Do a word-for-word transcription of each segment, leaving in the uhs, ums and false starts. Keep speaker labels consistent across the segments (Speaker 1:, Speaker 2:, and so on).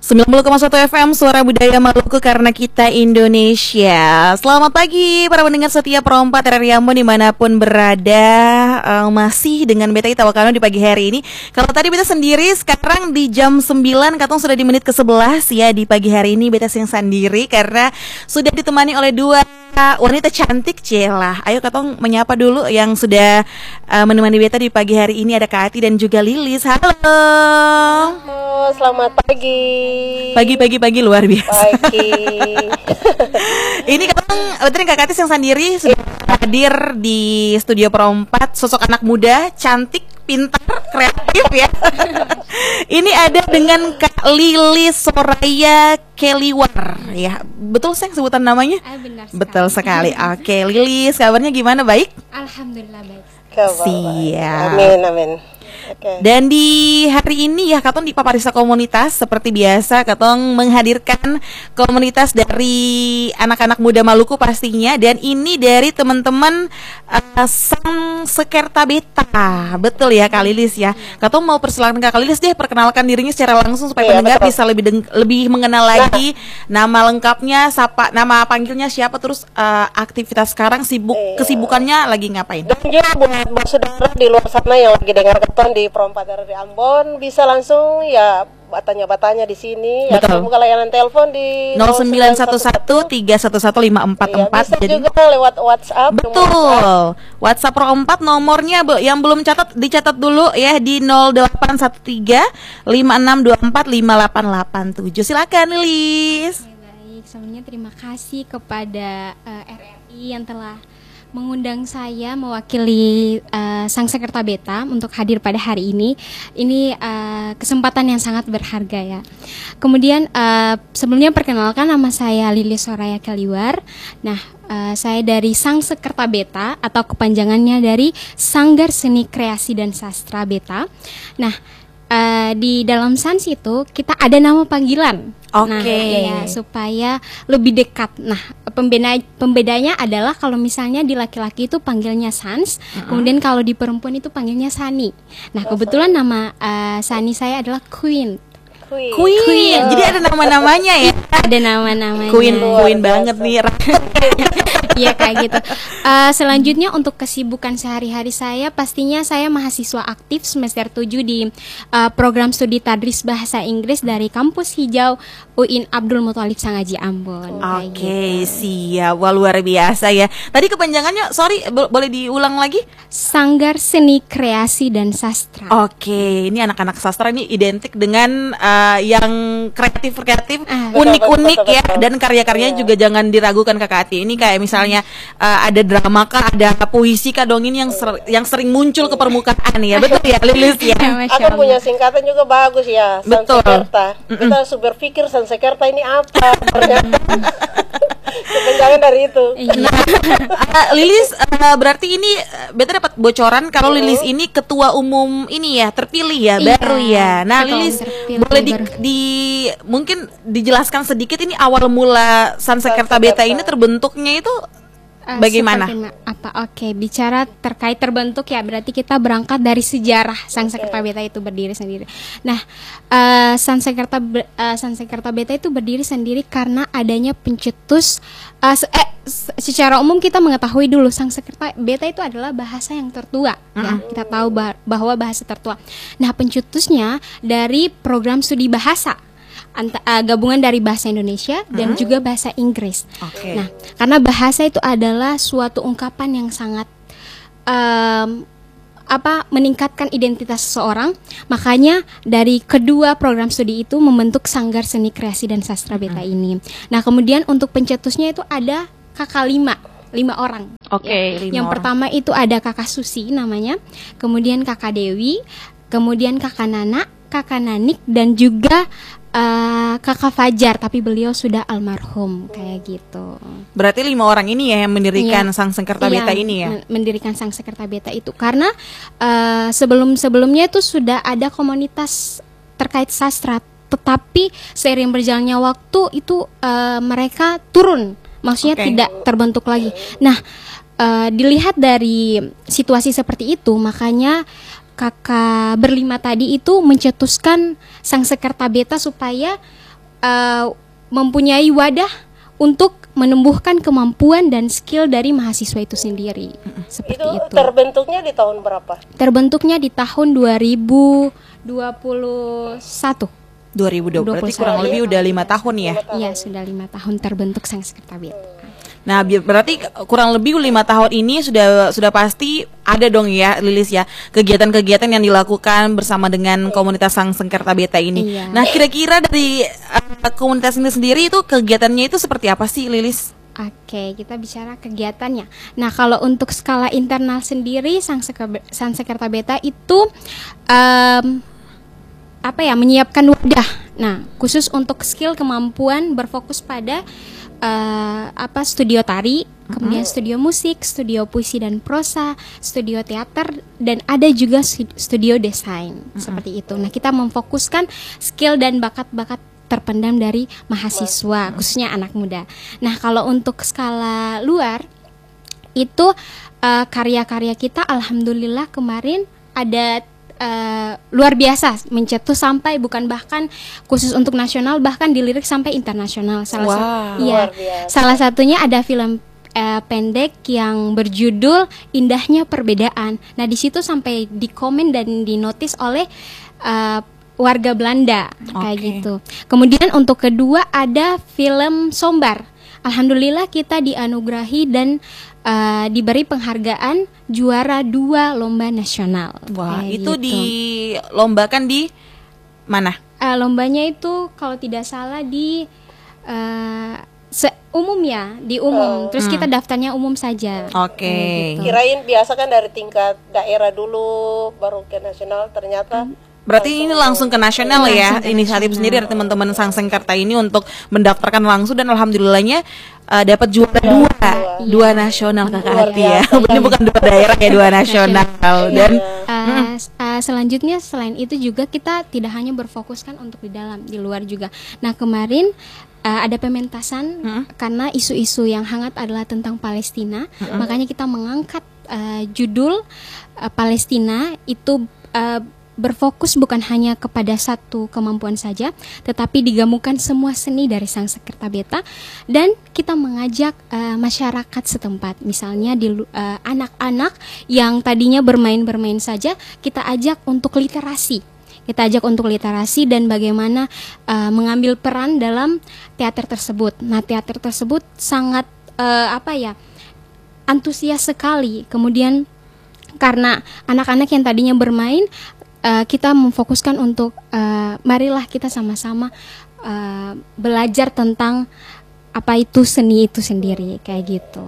Speaker 1: sembilan puluh koma satu F M Suara Budaya Maluku karena kita Indonesia. Selamat pagi para pendengar setia Pro empat R R I Ambon dimanapun berada. uh, Masih dengan Beta Tawakano di pagi hari ini. Kalau tadi Beta sendiri, sekarang di jam sembilan, Katong sudah di menit ke sebelas ya. Di pagi hari ini Beta yang sendiri karena sudah ditemani oleh dua wanita cantik. Celah, ayo Katong menyapa dulu yang sudah uh, menemani Beta di pagi hari ini. Ada Kak Ati dan juga Lilis. Halo.
Speaker 2: Halo, selamat pagi.
Speaker 1: Pagi-pagi-pagi luar biasa.
Speaker 2: Pagi.
Speaker 1: Ini Katong, betul Kak Ati yang sendiri sudah hadir di Studio Pro empat. Sosok anak muda, cantik, pintar, kreatif ya. Ini ada dengan Kak Lilis Soraya Keliwar ya. Betul saya sebutan namanya?
Speaker 3: Ah, benar sekali.
Speaker 1: Betul sekali. Oke, Lilis, kabarnya gimana? Baik?
Speaker 3: Alhamdulillah baik.
Speaker 2: Kabar
Speaker 1: Siap.
Speaker 2: baik. Amin, amin. Oke.
Speaker 1: Dan di hari ini ya Katong di Paparisa Komunitas seperti biasa Katong menghadirkan komunitas dari anak-anak muda Maluku pastinya. Dan ini dari teman-teman uh, Sang Sekerta Beta. Betul ya Kak Lilis ya. Katong mau persilakan Kak Lilis deh perkenalkan dirinya secara langsung supaya
Speaker 2: Iya,
Speaker 1: pendengar
Speaker 2: betul.
Speaker 1: bisa lebih deng- lebih mengenal lagi nama lengkapnya, sapa nama panggilnya siapa, terus uh, aktivitas sekarang sibuk
Speaker 2: Iya.
Speaker 1: kesibukannya lagi ngapain.
Speaker 2: Dan juga buat, buat saudara di luar sana yang lagi dengar keton di Pro empat R R I Ambon, bisa langsung ya bertanya-bertanya di sini. Ya,
Speaker 1: Betul.
Speaker 2: buka layanan telepon di
Speaker 1: nol sembilan satu satu tiga satu satu lima empat
Speaker 2: Iya,
Speaker 1: empat.
Speaker 2: bisa
Speaker 1: Jadi
Speaker 2: juga lewat WhatsApp. nomor WhatsApp.
Speaker 1: betul. WhatsApp Pro empat nomornya be- yang belum catat dicatat dulu ya di nol delapan satu tiga lima enam dua empat lima delapan delapan tujuh. Silakan Lilis.
Speaker 3: Oke, baik. Sebelumnya terima kasih kepada uh, R R I yang telah mengundang saya mewakili uh, Sang Sekerta Beta untuk hadir pada hari ini. Ini uh, kesempatan yang sangat berharga ya. Kemudian uh, sebelumnya perkenalkan, nama saya Lilis Soraya Keliwar. Nah, uh, saya dari Sang Sekerta Beta atau kepanjangannya dari Sanggar Seni Kreasi dan Sastra Beta. Nah, uh, di dalam Sans itu kita ada nama panggilan.
Speaker 1: Oke.
Speaker 3: Nah, ya, supaya lebih dekat. Nah, pembeda pembedanya adalah kalau misalnya di laki-laki itu panggilnya Sans, uh-huh. kemudian kalau di perempuan itu panggilnya Sani. Nah, kebetulan nama uh, Sani saya adalah Queen.
Speaker 2: Queen.
Speaker 1: Queen.
Speaker 3: Queen.
Speaker 1: Jadi ada nama-namanya ya.
Speaker 3: Ada nama-namanya.
Speaker 1: Queen,
Speaker 2: Luar
Speaker 1: Queen
Speaker 2: biasa.
Speaker 1: banget nih.
Speaker 3: Iya kayak gitu. Uh, selanjutnya untuk kesibukan sehari-hari saya, pastinya saya mahasiswa aktif semester tujuh di uh, program studi tadris bahasa Inggris dari Kampus Hijau U I N Abdul Muthalib Sangaji Ambon. Kayak
Speaker 1: Oke,
Speaker 3: gitu.
Speaker 1: siap. Wah, luar biasa ya. Tadi kepanjangannya, sorry, bo- boleh diulang lagi?
Speaker 3: Sanggar Seni Kreasi dan Sastra.
Speaker 1: Oke, ini anak-anak sastra ini identik dengan uh, yang kreatif-kreatif,
Speaker 3: Ah.
Speaker 1: unik-unik
Speaker 2: Betul, betul,
Speaker 1: ya,
Speaker 2: betul.
Speaker 1: dan karya-karyanya
Speaker 2: Iya.
Speaker 1: juga jangan diragukan Kakak Ati. Ini kayak misalnya uh, ada drama kah, ada puisi kah, dongeng yang ser- yang sering muncul ke permukaan ya, betul ya Lilis ya.
Speaker 3: Masya
Speaker 2: Aku
Speaker 3: Allah.
Speaker 2: punya singkatan juga bagus ya,
Speaker 1: Betul.
Speaker 2: Sansekerta. Kita harus berpikir Sansekerta ini apa? Ternyata kepanjangan dari itu.
Speaker 3: Iya.
Speaker 1: Uh, Lilis, uh, berarti ini uh, Beta dapat bocoran kalau Lilis ini ketua umum ini ya, terpilih ya,
Speaker 3: Iya,
Speaker 1: baru ya. Nah,
Speaker 3: ketua
Speaker 1: Lilis
Speaker 3: umum terpilih
Speaker 1: boleh di,
Speaker 3: baru.
Speaker 1: di mungkin dijelaskan sedikit ini awal mula Sansekerta Beta ini terbentuknya itu
Speaker 3: Eh,
Speaker 1: bagaimana?
Speaker 3: seperti ma- apa? Oke, bicara terkait terbentuk ya, berarti kita berangkat dari sejarah Sang Sekerta Beta itu berdiri sendiri. Nah, uh, Sang Sekerta Be- uh, Sang Sekerta Beta itu berdiri sendiri karena adanya pencetus. Uh, se- eh, se- secara umum kita mengetahui dulu Sang Sekerta Beta itu adalah bahasa yang tertua. Ya, kita tahu bah- bahwa bahasa tertua. Nah, pencetusnya dari program studi bahasa. Anta, uh, gabungan dari bahasa Indonesia dan juga bahasa Inggris.
Speaker 1: Oke.
Speaker 3: Nah, karena bahasa itu adalah suatu ungkapan yang sangat um, apa meningkatkan identitas seseorang, makanya dari kedua program studi itu membentuk Sanggar Seni Kreasi dan Sastra Beta ini. Nah, kemudian untuk pencetusnya itu ada kakak lima. Lima orang.
Speaker 1: Oke, lima
Speaker 3: Yang
Speaker 1: orang.
Speaker 3: pertama itu ada kakak Susi namanya, kemudian kakak Dewi, kemudian kakak Nana, kakak Nanik, dan juga uh, kakak Fajar, tapi beliau sudah almarhum kayak gitu.
Speaker 1: Berarti lima orang ini ya yang mendirikan
Speaker 3: Iya.
Speaker 1: Sang Sekerta
Speaker 3: Iya,
Speaker 1: Beta ini ya.
Speaker 3: men- mendirikan Sang Sekerta Beta itu karena uh, sebelum-sebelumnya itu sudah ada komunitas terkait sastra, tetapi seiring berjalannya waktu itu uh, mereka turun, maksudnya
Speaker 1: Oke.
Speaker 3: tidak terbentuk lagi. Nah, uh, dilihat dari situasi seperti itu, makanya kakak berlima tadi itu mencetuskan Sang Sekerta Beta supaya uh, mempunyai wadah untuk menumbuhkan kemampuan dan skill dari mahasiswa itu sendiri. Seperti
Speaker 2: itu,
Speaker 3: itu.
Speaker 2: Terbentuknya di tahun berapa?
Speaker 3: Terbentuknya di tahun dua ribu dua puluh satu.
Speaker 1: dua ribu dua puluh, berarti kurang lebih udah lima tahun ya?
Speaker 3: Iya, sudah lima tahun terbentuk Sangskerta Beta.
Speaker 1: Nah, bi- berarti kurang lebih lima tahun ini sudah sudah pasti ada dong ya, Lilis ya, kegiatan-kegiatan yang dilakukan bersama dengan komunitas Sangskerta Beta ini.
Speaker 3: Iya.
Speaker 1: Nah, kira-kira dari uh, komunitas ini sendiri itu kegiatannya itu seperti apa sih, Lilis?
Speaker 3: Oke, kita bicara kegiatannya. Nah, kalau untuk skala internal sendiri, Sangskerta Beta itu um, apa ya, menyiapkan wadah. Nah, khusus untuk skill kemampuan berfokus pada Uh, apa studio tari, kemudian mm-hmm. studio musik, studio puisi dan prosa, studio teater, dan ada juga studio desain, mm-hmm. seperti itu. Nah, kita memfokuskan skill dan bakat-bakat terpendam dari mahasiswa, mm-hmm. khususnya anak muda. Nah, kalau untuk skala luar itu uh, karya-karya kita, alhamdulillah kemarin ada Uh, luar biasa mencetus sampai bukan bahkan khusus untuk nasional, bahkan dilirik sampai internasional. Salah
Speaker 1: wow.
Speaker 3: satu, ya, salah satunya ada film uh, pendek yang berjudul Indahnya Perbedaan. Nah, di situ sampai dikomen dan dinotis oleh uh, warga Belanda, okay. kayak gitu. Kemudian untuk kedua ada film Sombar. Alhamdulillah kita dianugerahi dan uh, diberi penghargaan juara dua lomba nasional.
Speaker 1: Wah,
Speaker 3: kayak
Speaker 1: itu
Speaker 3: gitu.
Speaker 1: dilombakan di mana?
Speaker 3: Uh, lombanya itu kalau tidak salah di uh, se- umum ya, di umum. Oh. Terus hmm. kita daftarnya umum saja.
Speaker 1: Oke. Okay.
Speaker 3: Gitu.
Speaker 2: Kirain biasa kan dari tingkat daerah dulu baru ke nasional, ternyata hmm.
Speaker 1: Berarti ini langsung ke nasional ya,
Speaker 3: ke
Speaker 1: inisiatif
Speaker 3: nasional.
Speaker 1: sendiri dari teman-teman Sangskerta ini untuk mendaftarkan langsung, dan alhamdulillahnya uh, dapat juara dua, dua, dua nasional Kakak Ati ya. Ini bukan dua daerah ya, dua nasional. Dan
Speaker 3: uh, uh, selanjutnya selain itu juga kita tidak hanya berfokuskan untuk di dalam, di luar juga. Nah, kemarin uh, ada pementasan hmm? karena isu-isu yang hangat adalah tentang Palestina, hmm. makanya kita mengangkat uh, judul uh, Palestina itu uh, berfokus bukan hanya kepada satu kemampuan saja, tetapi digabungkan semua seni dari Sangskerta Beta, dan kita mengajak uh, masyarakat setempat, misalnya di uh, anak-anak yang tadinya bermain-bermain saja, kita ajak untuk literasi. Kita ajak untuk literasi dan bagaimana uh, mengambil peran dalam teater tersebut. Nah, teater tersebut sangat uh, apa ya, antusias sekali. Kemudian karena anak-anak yang tadinya bermain, Uh, kita memfokuskan untuk uh, marilah kita sama-sama uh, belajar tentang apa itu seni itu sendiri, kayak gitu.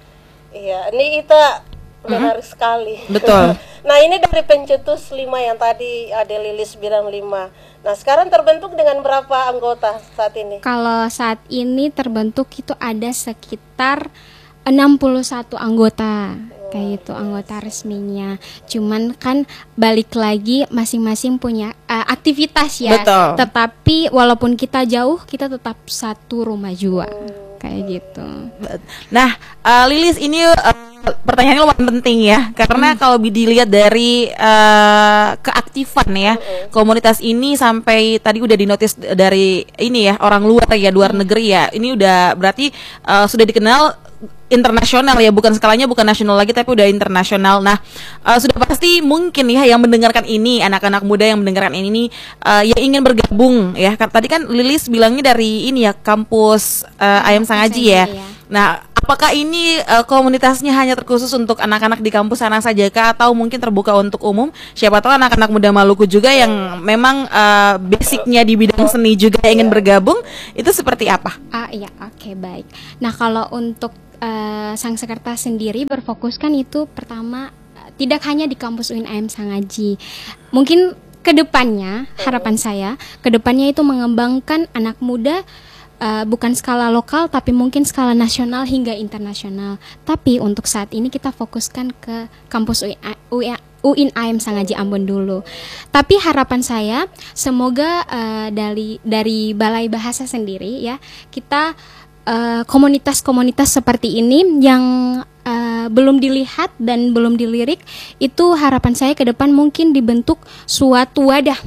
Speaker 2: Iya, ini kita menarik mm-hmm. sekali.
Speaker 1: Betul.
Speaker 2: Nah, ini dari pencetus lima yang tadi ada Lilis bilang lima. Nah, sekarang terbentuk dengan berapa anggota saat ini?
Speaker 3: Kalau saat ini terbentuk itu ada sekitar enam puluh satu anggota. Kayak gitu, anggota resminya. Cuman kan balik lagi masing-masing punya uh, aktivitas ya.
Speaker 1: Betul.
Speaker 3: Tetapi walaupun kita jauh, kita tetap satu rumah jua. Kayak gitu.
Speaker 1: Nah, uh, Lilis, ini uh, pertanyaannya lumayan penting ya, karena hmm. kalau dilihat dari uh, keaktifan ya hmm. komunitas ini sampai tadi udah dinotis dari ini ya, orang luar ya, luar hmm. negeri ya. Ini udah berarti uh, sudah dikenal internasional ya, bukan skalanya bukan nasional lagi tapi udah internasional. Nah, uh, sudah pasti mungkin ya yang mendengarkan ini, anak-anak muda yang mendengarkan ini uh, yang ingin bergabung ya. Tadi kan Lilis bilangnya dari ini ya, kampus uh, Ayam Sangaji ya. Nah, apakah ini uh, komunitasnya hanya terkhusus untuk anak-anak di kampus sana saja kah, atau mungkin terbuka untuk umum? Siapa tahu anak-anak muda Maluku juga yang memang uh, basicnya di bidang seni juga ingin bergabung, itu seperti apa?
Speaker 3: Ah iya, oke okay, baik. Nah, kalau untuk Uh, Sangskerta sendiri berfokuskan itu pertama uh, tidak hanya di kampus U I N A M Sangaji. Mungkin kedepannya, harapan saya kedepannya itu mengembangkan anak muda uh, bukan skala lokal tapi mungkin skala nasional hingga internasional. Tapi untuk saat ini kita fokuskan ke kampus U I N A M Sangaji Ambon dulu. Tapi harapan saya semoga uh, dari dari Balai Bahasa sendiri ya, kita Uh, komunitas-komunitas seperti ini yang uh, belum dilihat dan belum dilirik, itu harapan saya ke depan mungkin dibentuk suatu wadah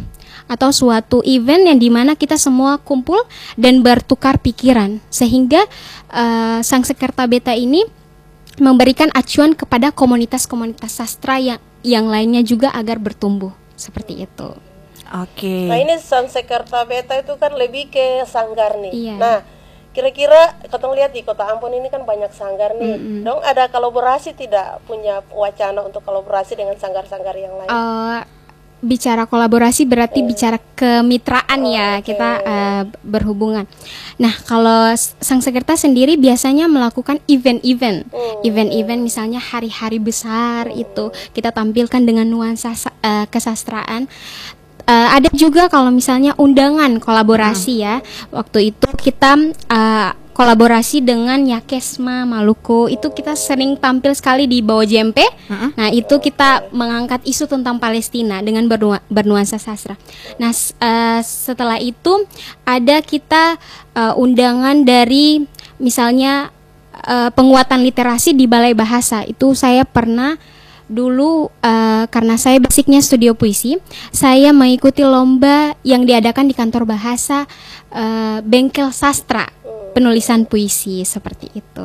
Speaker 3: atau suatu event yang dimana kita semua kumpul dan bertukar pikiran, sehingga uh, Sang Sekerta Beta ini memberikan acuan kepada komunitas-komunitas sastra yang yang lainnya juga agar bertumbuh seperti itu.
Speaker 1: Oke.
Speaker 2: Nah ini Sang Sekerta Beta itu kan lebih ke sanggar nih.
Speaker 3: Iya.
Speaker 2: Nah kira-kira ketemu lihat di Kota Ambon ini kan banyak sanggar nih.
Speaker 3: Mm-mm.
Speaker 2: Dong ada kolaborasi tidak, punya wacana untuk kolaborasi dengan sanggar-sanggar yang lain?
Speaker 3: Uh, bicara kolaborasi berarti
Speaker 2: Oh.
Speaker 3: bicara kemitraan
Speaker 2: Oh,
Speaker 3: ya,
Speaker 2: oke.
Speaker 3: kita uh, berhubungan. Nah, kalau Sang Sekerta sendiri biasanya melakukan event-event,
Speaker 2: Hmm.
Speaker 3: event-event misalnya hari-hari besar itu kita tampilkan dengan nuansa sa- uh, kesastraan. Uh, ada juga kalau misalnya undangan kolaborasi ya. Waktu itu kita uh, kolaborasi dengan Yakesma Maluku. Itu kita sering tampil sekali di bawah J M P.
Speaker 1: Mm-mm.
Speaker 3: Nah, itu kita mengangkat isu tentang Palestina dengan bernua- bernuansa sastra. Nah, s- uh, setelah itu ada kita uh, undangan dari misalnya uh, penguatan literasi di Balai Bahasa. Itu saya pernah dulu uh, karena saya basicnya studio puisi, saya mengikuti lomba yang diadakan di kantor bahasa uh, Bengkel Sastra penulisan puisi seperti itu.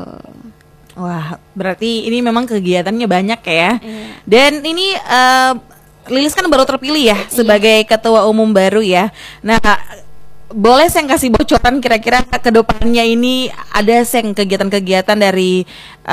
Speaker 1: Wah, berarti ini memang kegiatannya banyak ya.
Speaker 3: Iya.
Speaker 1: Dan ini eh, Lilis kan baru terpilih ya sebagai ketua umum baru ya. Nah, boleh saya kasih bocoran kira-kira ke depannya ini ada seng kegiatan-kegiatan dari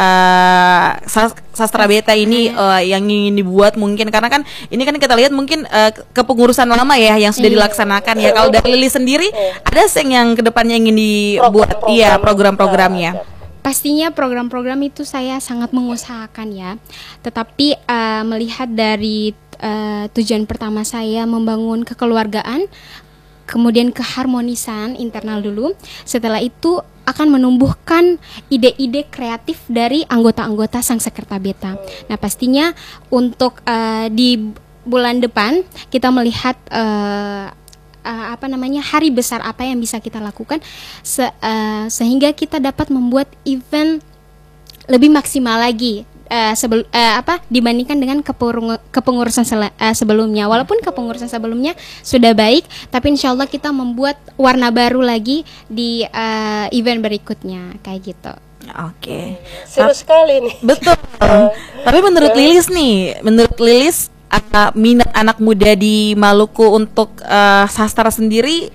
Speaker 1: eh, sas- Sastra Beta ini eh, yang ingin dibuat mungkin, karena kan ini kan kita lihat mungkin eh, kepengurusan lama ya yang sudah
Speaker 3: Iya.
Speaker 1: dilaksanakan ya. Kalau dari Lilis sendiri ada seng yang ke depannya ingin dibuat,
Speaker 2: Program-program.
Speaker 1: iya program-programnya.
Speaker 3: Pastinya program-program itu saya sangat mengusahakan ya. Tetapi uh, melihat dari uh, tujuan pertama saya membangun kekeluargaan, kemudian keharmonisan internal dulu. Setelah itu akan menumbuhkan ide-ide kreatif dari anggota-anggota Sang Sekerta Beta. Nah, pastinya untuk uh, di bulan depan kita melihat uh, Uh, apa namanya hari besar apa yang bisa kita lakukan se- uh, sehingga kita dapat membuat event lebih maksimal lagi uh, sebel- uh, apa dibandingkan dengan kepurung- kepengurusan sel- uh, sebelumnya. Walaupun kepengurusan sebelumnya sudah baik, tapi insya Allah kita membuat warna baru lagi di uh, event berikutnya kayak gitu.
Speaker 1: Oke.
Speaker 2: Seru sekali nih.
Speaker 1: Betul. Tapi menurut Lilis nih, menurut Lilis uh, minat anak muda di Maluku untuk uh, sastra sendiri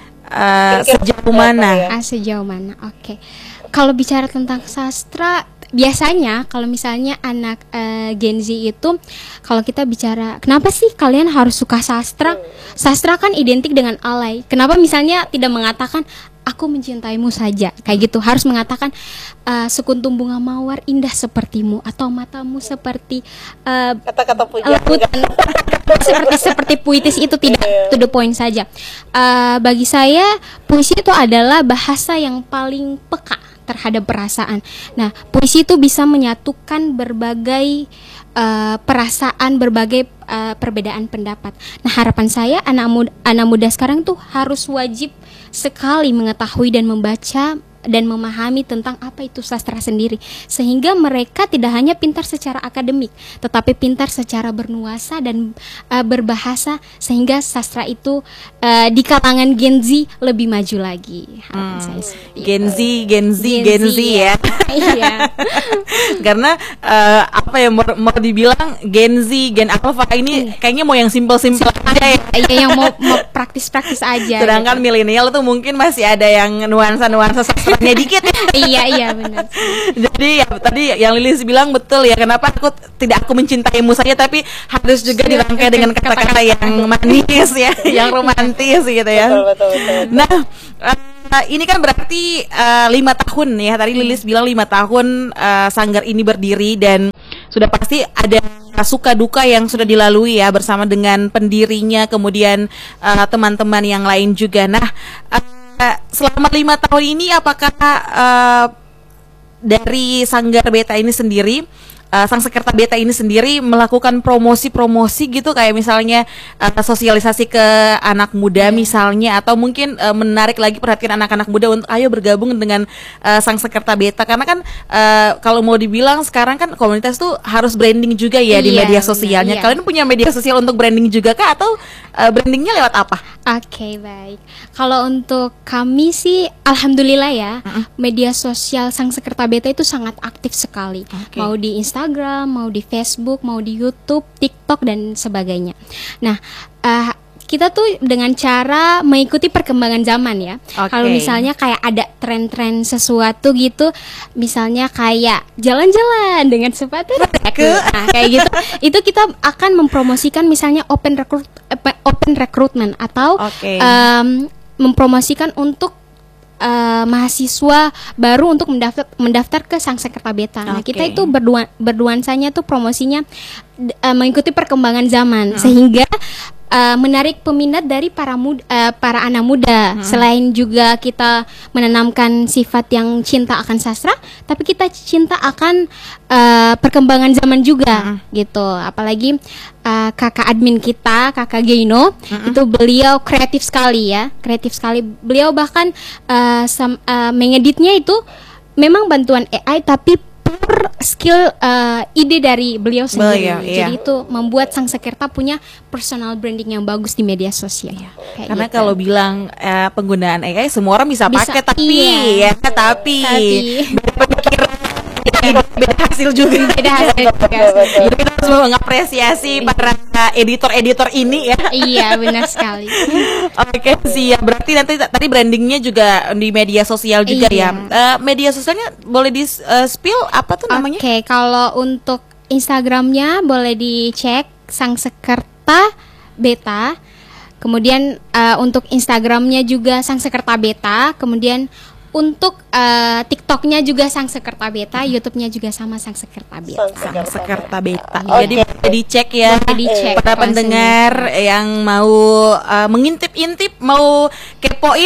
Speaker 1: uh,
Speaker 2: Kira-kira
Speaker 1: sejauh
Speaker 2: berapa
Speaker 1: mana?
Speaker 2: ya?
Speaker 3: Ah, sejauh mana? Oke. Kalau bicara tentang sastra, biasanya kalau misalnya anak eh, Gen Z itu, kalau kita bicara, kenapa sih kalian harus suka sastra? Sastra kan identik dengan alay. Kenapa misalnya tidak mengatakan aku mencintaimu saja, kayak gitu? Harus mengatakan eh, sekuntum bunga mawar indah sepertimu, atau matamu seperti eh,
Speaker 2: Kata-kata pujian.
Speaker 3: lautan seperti seperti puitis itu, tidak to the point saja. Uh, bagi saya puisi itu adalah bahasa yang paling peka terhadap perasaan. Nah, puisi itu bisa menyatukan berbagai uh, perasaan, berbagai uh, perbedaan pendapat. Nah, harapan saya anak muda, anak muda sekarang tuh harus wajib sekali mengetahui dan membaca dan memahami tentang apa itu sastra sendiri, sehingga mereka tidak hanya pintar secara akademik, tetapi pintar secara bernuansa dan uh, berbahasa, sehingga sastra itu uh, di kalangan Gen Z lebih maju lagi. Harapan
Speaker 1: Hmm.
Speaker 3: saya seperti itu.
Speaker 1: Gen Z, Gen Z,
Speaker 3: Gen
Speaker 1: Gen
Speaker 3: Z,
Speaker 1: Z ya.
Speaker 3: Iya.
Speaker 1: Karena uh, apa ya mau, mau dibilang Gen Z, Gen Alpha ini kayaknya mau yang simple-simple aja ya.
Speaker 3: Iya, yang mau, mau praktis-praktis aja.
Speaker 1: Sedangkan
Speaker 3: gitu.
Speaker 1: milenial tuh mungkin masih ada yang nuansa-nuansa sastranya dikit ya.
Speaker 3: Iya, iya benar.
Speaker 1: Jadi ya tadi yang Lilis bilang betul ya, kenapa aku tidak aku mencintaimu saja, tapi harus juga dirangkai dengan kata-kata yang manis ya, yang romantis gitu ya.
Speaker 2: Betul, betul, betul.
Speaker 1: Nah, uh, ini kan berarti uh, lima tahun ya, tadi Lilis bilang lima tahun uh, sanggar ini berdiri, dan sudah pasti ada suka duka yang sudah dilalui ya bersama dengan pendirinya, kemudian uh, teman-teman yang lain juga. Nah, uh, selama lima tahun ini apakah uh, dari Sanggar Beta ini sendiri uh, Sang Sekerta Beta ini sendiri melakukan promosi-promosi gitu, kayak misalnya uh, sosialisasi ke anak muda misalnya, atau mungkin uh, menarik lagi perhatian anak-anak muda untuk ayo bergabung dengan uh, Sang Sekerta Beta, karena kan uh, kalau mau dibilang sekarang kan komunitas tuh harus branding juga ya di
Speaker 3: Iya,
Speaker 1: media
Speaker 3: benar,
Speaker 1: sosialnya.
Speaker 3: iya.
Speaker 1: Kalian punya media sosial untuk branding juga kah, atau uh, brandingnya lewat apa?
Speaker 3: Oke, baik. Kalau untuk kami sih alhamdulillah ya,
Speaker 1: Mm-mm.
Speaker 3: media sosial Sang Sekerta Beta itu sangat aktif sekali.
Speaker 1: Oke.
Speaker 3: Mau di Instagram, mau di Facebook, mau di YouTube, TikTok dan sebagainya. Nah, eh, kita tuh dengan cara mengikuti perkembangan zaman ya.
Speaker 1: Oke.
Speaker 3: Kalau misalnya kayak ada tren-tren sesuatu gitu, misalnya kayak jalan-jalan dengan sepatu reku, nah kayak gitu, itu kita akan mempromosikan misalnya open recruit, eh, open recruitment atau
Speaker 1: Oke.
Speaker 3: em, mempromosikan untuk eh, mahasiswa baru untuk mendaftar mendaftar ke Sang Sekerta Beta. Nah,
Speaker 1: Oke.
Speaker 3: kita itu berdua berduansanya tuh promosinya d- eh, mengikuti perkembangan zaman sehingga eh, menarik peminat dari para muda, eh, para anak muda. Selain juga kita menanamkan sifat yang cinta akan sastra, tapi kita cinta akan eh, perkembangan zaman juga gitu. Apalagi eh, kakak admin kita, kakak Geino, itu beliau kreatif sekali ya, kreatif sekali. Beliau bahkan eh, sam- eh, mengeditnya itu memang bantuan A I, tapi pure skill eh, ide dari beliau sendiri.
Speaker 1: Beliau, iya.
Speaker 3: Jadi itu membuat Sang Sekerta punya personal branding yang bagus di media sosial. Kayak
Speaker 1: Karena
Speaker 3: gitu.
Speaker 1: kalau bilang eh, penggunaan A I semua orang bisa,
Speaker 3: Bisa,
Speaker 1: pakai, tapi
Speaker 3: iya.
Speaker 1: ya tapi,
Speaker 3: Tapi
Speaker 1: berpikir beda hasil juga.
Speaker 3: beda hasil juga.
Speaker 1: Jadi kita harus mengapresiasi para editor-editor ini ya.
Speaker 3: Iya, benar sekali.
Speaker 1: Oke, siap. Berarti nanti t- tadi brandingnya juga di media sosial juga
Speaker 3: Iya.
Speaker 1: ya. Eh, media sosialnya boleh di eh, spill apa tuh namanya?
Speaker 3: Oke, kalau untuk Instagramnya boleh dicek Sang Sekerta Beta. Kemudian eh, untuk Instagramnya juga Sang Sekerta Beta. Kemudian untuk eh, TikToknya juga Sang Sekerta Beta, YouTube-nya juga sama Sang Sekerta Beta.
Speaker 1: Sang Sekerta Beta.
Speaker 2: Oke.
Speaker 1: Jadi boleh dicek ya.
Speaker 3: Boleh dicek
Speaker 1: Para
Speaker 3: langsung.
Speaker 1: pendengar yang mau uh, mengintip-intip, mau kepoin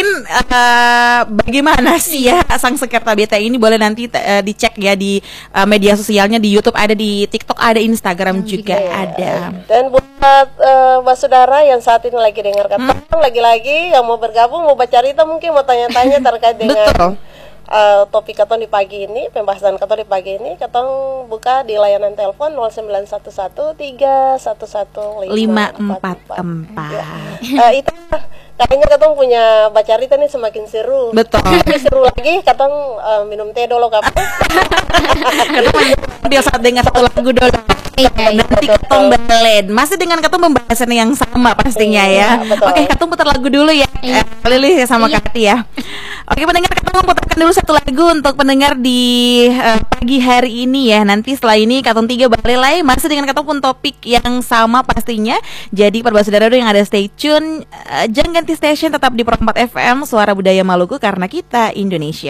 Speaker 1: uh, bagaimana sih ya Sang Sekerta Beta ini, boleh nanti uh, dicek ya di uh, media sosialnya, di YouTube ada, di TikTok ada, Instagram juga ada.
Speaker 2: Dan buat uh, Mbak Saudara yang saat ini lagi dengar kata, lagi-lagi yang mau bergabung, mau baca cerita, mungkin mau tanya-tanya terkait dengan
Speaker 1: Betul.
Speaker 2: uh, topik katong di pagi ini, pembahasan katong di pagi ini, katong buka di layanan telepon nol sembilan satu satu tiga satu satu
Speaker 1: lima
Speaker 2: lima
Speaker 1: empat
Speaker 2: empat
Speaker 1: empat.
Speaker 2: Uh, itu kayaknya katong punya baca cerita nih semakin seru.
Speaker 1: Betul.
Speaker 2: Lebih seru lagi katong uh, minum teh dulu kapan?
Speaker 1: Dia saat dengar satu lagu dulu.
Speaker 3: Iya, iya.
Speaker 1: Nanti ketong balen. Masih dengan ketong pembahasan yang sama pastinya ya.
Speaker 2: Iya, betul.
Speaker 1: Oke, ketong putar lagu dulu ya.
Speaker 3: Iya.
Speaker 1: Eh, Lili sama
Speaker 3: Iya.
Speaker 1: Kati ya. Oke, pendengar, ketong putarkan dulu satu lagu untuk pendengar di eh, pagi hari ini ya. Nanti setelah ini Katong tiga balik lagi masih dengan ketong pun topik yang sama pastinya. Jadi para saudara yang ada stay tune, eh, jangan ganti station, tetap di Pro empat F M Suara Budaya Maluku, karena kita Indonesia.